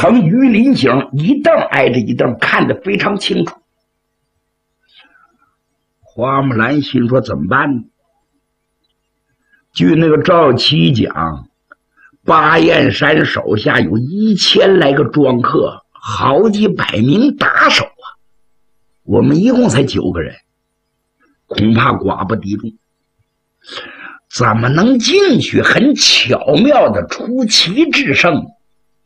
层鱼鳞井，一凳挨着一凳，看得非常清楚。花木兰心说怎么办呢？据那个赵七讲，巴彦山手下有1000来个庄客，好几百名打手啊，我们一共才9个人，恐怕寡不敌众。怎么能进去很巧妙的出奇制胜？